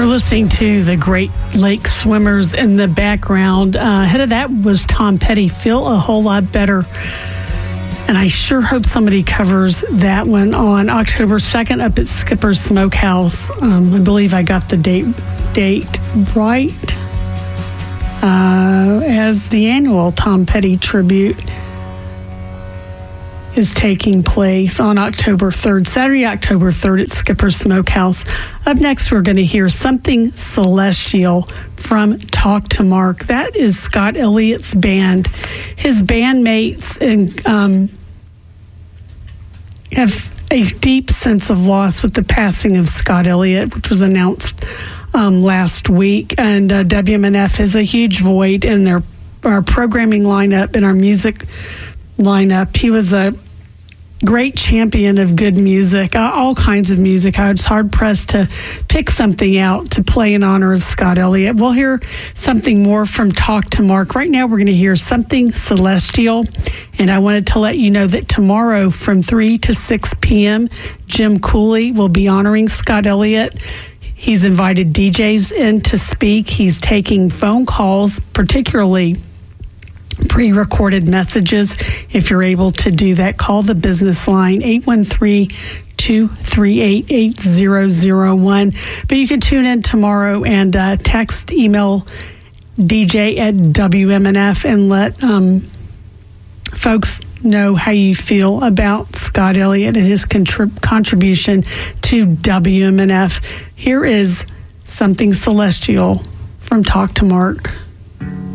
We're listening to the Great Lake Swimmers in the background. Ahead of that was Tom Petty, Feel a Whole Lot Better. And I sure hope somebody covers that one on October 2nd up at Skipper's Smokehouse. I believe I got the date right. As the annual Tom Petty tribute is taking place on October 3rd, Saturday, October 3rd at Skipper's Smokehouse. Up next, we're going to hear Something Celestial from Talk to Mark. That is Scott Elliott's band. His bandmates have a deep sense of loss with the passing of Scott Elliott, which was announced last week. And WMNF has a huge void in our programming lineup and our music lineup. He was a great champion of good music, all kinds of music. I was hard-pressed to pick something out to play in honor of Scott Elliott. We'll hear something more from Talk to Mark. Right now, we're going to hear Something Celestial, and I wanted to let you know that tomorrow from 3 to 6 p.m., Jim Cooley will be honoring Scott Elliott. He's invited DJs in to speak. He's taking phone calls, particularly pre-recorded messages. If you're able to do that, call the business line 813-238-8001. But you can tune in tomorrow and text, email DJ at WMNF and let folks know how you feel about Scott Elliott and his contribution to WMNF. Here is Something Celestial from Talk to Mark.